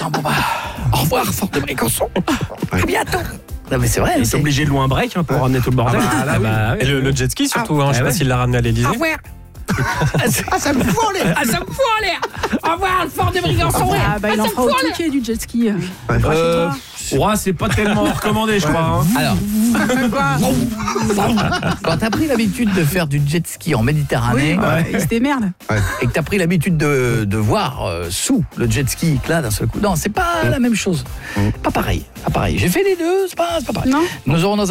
attends, bon bah, au revoir, Fort de Brécançon. À bientôt. Non mais c'est vrai. Il est obligé de louer un break pour ramener tout le bordel. Et le jet ski surtout, je sais pas s'il l'a ramené à l'Elysée. Au revoir. Ça me fout en l'air. Ça me fout en l'air. Au revoir, le Fort de Brécançon. Il en fera au Touquet du jet ski. C'est pas tellement recommandé, je crois. Alors, quand t'as pris l'habitude de faire du jet ski en Méditerranée, il se démerde. et que t'as pris l'habitude de voir sous le jet ski là d'un seul coup, non, c'est pas la même chose. Pas pareil. J'ai fait les deux, c'est pas pareil. Non. Nous aurons dans